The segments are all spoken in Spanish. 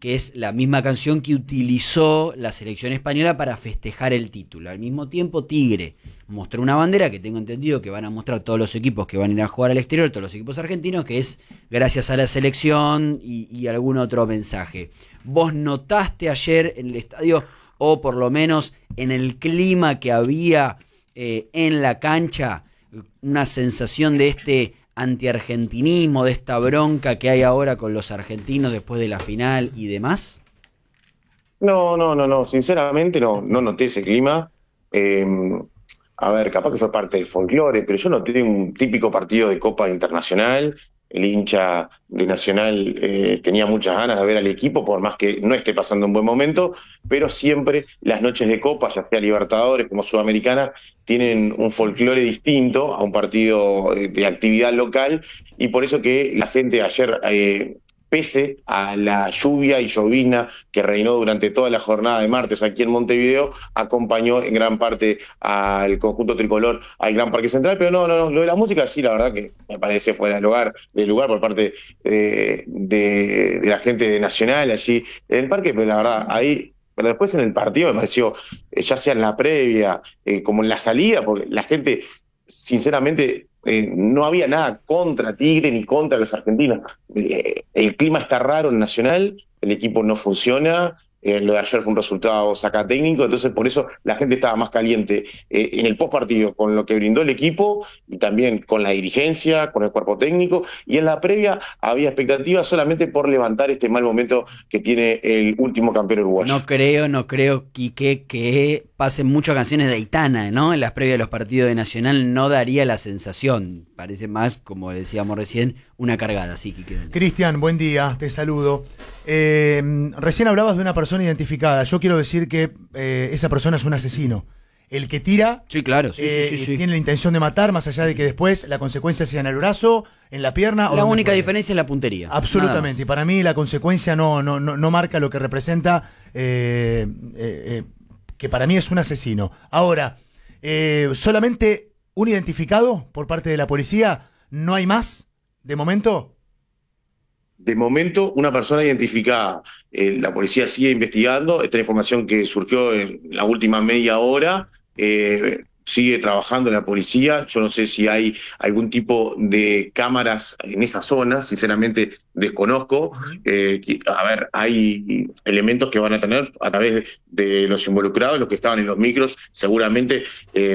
que es la misma canción que utilizó la selección española para festejar el título. Al mismo tiempo, Tigre mostró una bandera que tengo entendido que van a mostrar todos los equipos que van a ir a jugar al exterior, todos los equipos argentinos, que es gracias a la selección y algún otro mensaje. ¿Vos notaste ayer en el estadio, o por lo menos en el clima que había en la cancha, una sensación de este antiargentinismo, de esta bronca que hay ahora con los argentinos después de la final y demás? No, sinceramente no noté ese clima. Eh, a ver, capaz que fue parte del folclore, pero yo noté un típico partido de Copa Internacional. El hincha de Nacional tenía muchas ganas de ver al equipo, por más que no esté pasando un buen momento, pero siempre las noches de Copa, ya sea Libertadores como Sudamericana, tienen un folclore distinto a un partido de actividad local, y por eso que la gente ayer, pese a la lluvia y llovizna que reinó durante toda la jornada de martes aquí en Montevideo, acompañó en gran parte al conjunto tricolor al Gran Parque Central. Pero no, lo de la música sí, la verdad que me parece fuera del lugar por parte de la gente de Nacional allí en el parque, pero la verdad, ahí. Pero después en el partido me pareció, ya sea en la previa, como en la salida, porque la gente, sinceramente, no había nada contra Tigre ni contra los argentinos. El clima está raro en Nacional, el equipo no funciona, lo de ayer fue un resultado saca técnico, entonces por eso la gente estaba más caliente en el post partido con lo que brindó el equipo y también con la dirigencia, con el cuerpo técnico, y en la previa había expectativas solamente por levantar este mal momento que tiene el último campeón uruguayo. No creo, Quique, que pasen muchas canciones de Aitana, ¿no? En las previas de los partidos de Nacional no daría la sensación, parece más, como decíamos recién, una cargada. Sí, Quique. Cristian, buen día, te saludo. Recién hablabas de una persona identificada. Yo quiero decir que esa persona es un asesino. El que tira, sí, claro, sí. Tiene la intención de matar, más allá de que después la consecuencia sea en el brazo, en la pierna. La única diferencia es la puntería. Absolutamente. Y para mí la consecuencia no marca lo que representa, que para mí es un asesino. Ahora, solamente un identificado por parte de la policía, ¿no hay más de momento? De momento, una persona identificada. La policía sigue investigando. Esta información que surgió en la última media hora. Sigue trabajando la policía. Yo no sé si hay algún tipo de cámaras en esa zona, sinceramente desconozco. A ver, hay elementos que van a tener a través de los involucrados, los que estaban en los micros, seguramente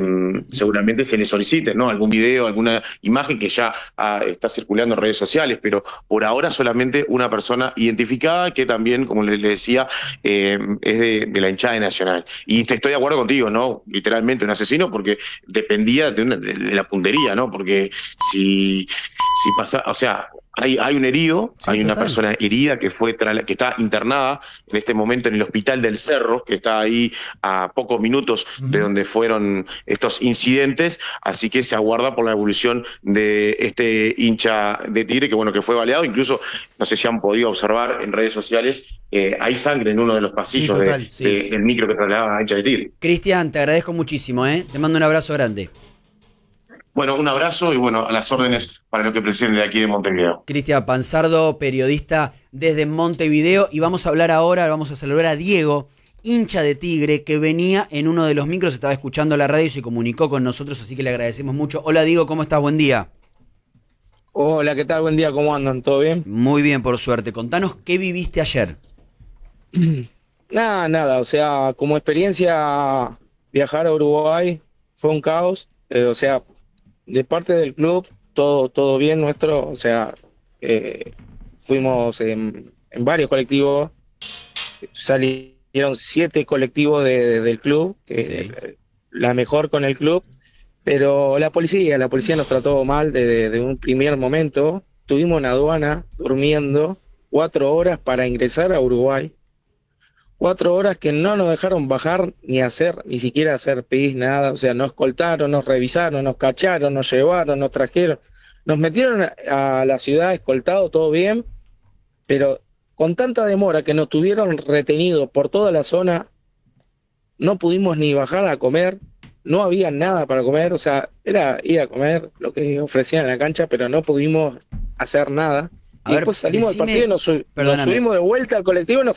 se les solicite, ¿no?, algún video, alguna imagen que ya está circulando en redes sociales, pero por ahora solamente una persona identificada, que también, como le decía, es de la hinchada de Nacional. Y estoy de acuerdo contigo, ¿no? Literalmente un asesino, porque dependía de la puntería, ¿no? Porque si pasa, o sea, hay un herido, sí, hay una persona herida que está internada en este momento en el Hospital del Cerro, que está ahí a pocos minutos de donde fueron estos incidentes, así que se aguarda por la evolución de este hincha de Tigre, que bueno, que fue baleado. Incluso, no sé si han podido observar en redes sociales, hay sangre en uno de los pasillos del micro que trasladaba a hincha de Tigre. Cristian, te agradezco muchísimo, te mando un abrazo grande. Bueno, un abrazo y bueno, a las órdenes para lo que presiden de aquí de Montevideo. Cristian Panzardo, periodista desde Montevideo, y vamos a saludar a Diego, hincha de Tigre, que venía en uno de los micros, estaba escuchando la radio y se comunicó con nosotros, así que le agradecemos mucho. Hola Diego, ¿cómo estás? Buen día. Hola, ¿qué tal? Buen día, ¿cómo andan? ¿Todo bien? Muy bien, por suerte. Contanos qué viviste ayer. Nada, o sea, como experiencia, viajar a Uruguay fue un caos, o sea, de parte del club, todo bien nuestro, o sea, fuimos en varios colectivos, salieron 7 colectivos del club, la mejor con el club, pero la policía nos trató mal desde un primer momento. Estuvimos en aduana durmiendo 4 horas para ingresar a Uruguay. 4 horas que no nos dejaron bajar ni siquiera hacer pis, nada. O sea, nos escoltaron, nos revisaron, nos cacharon, nos llevaron, nos trajeron. Nos metieron a la ciudad escoltado, todo bien, pero con tanta demora que nos tuvieron retenidos por toda la zona, no pudimos ni bajar a comer, no había nada para comer. O sea, era ir a comer lo que ofrecían en la cancha, pero no pudimos hacer nada. Y después salimos del partido y nos subimos de vuelta al colectivo y nos